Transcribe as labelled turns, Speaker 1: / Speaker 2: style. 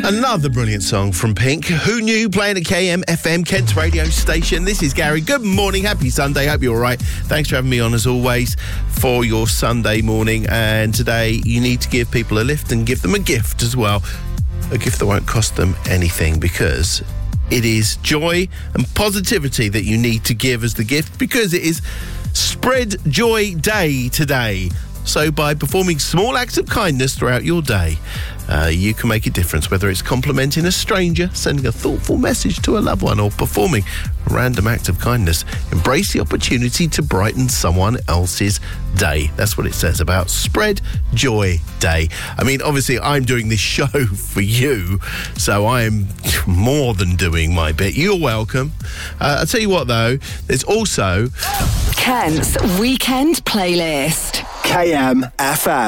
Speaker 1: Another brilliant song from Pink. Who knew? Playing at KM FM, Kent's radio station. This is Gary. Good morning. Happy Sunday. Hope you're all right. Thanks for having me on, as always, for your Sunday morning. And today, you need to give people a lift and give them a gift as well. A gift that won't cost them anything, because it is joy and positivity that you need to give as the gift, because it is Spread Joy Day today. So by performing small acts of kindness throughout your day, you can make a difference, whether it's complimenting a stranger, sending a thoughtful message to a loved one, or performing a random act of kindness. Embrace the opportunity to brighten someone else's day. That's what it says about Spread Joy Day. I mean, obviously, I'm doing this show for you, so I'm more than doing my bit. You're welcome. I'll tell you what, though, there's also
Speaker 2: Kent's Weekend Playlist.
Speaker 3: KM FM.